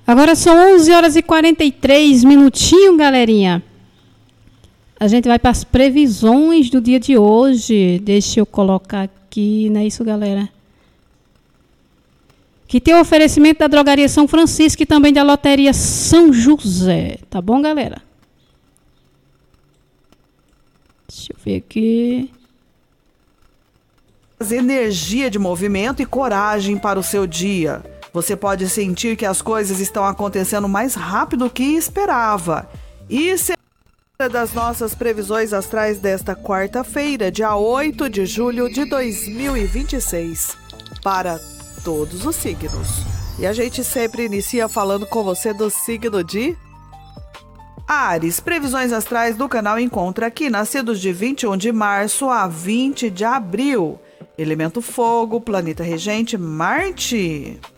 Agora são 11 horas e 43 minutinhos, galerinha. A gente vai para as previsões do dia de hoje. Deixa eu colocar aqui, não é isso, galera? Que tem o oferecimento da Drogaria São Francisco e também da Loteria São José. Tá bom, galera? Deixa eu ver aqui. Energia de movimento e coragem para o seu dia. Você pode sentir que as coisas estão acontecendo mais rápido do que esperava. Isso é das nossas previsões astrais desta quarta-feira, dia 8 de julho de 2026, para todos os signos. E a gente sempre inicia falando com você do signo de Áries. Previsões astrais do canal Encontra Aqui, nascidos de 21 de março a 20 de abril. Elemento fogo, planeta regente Marte.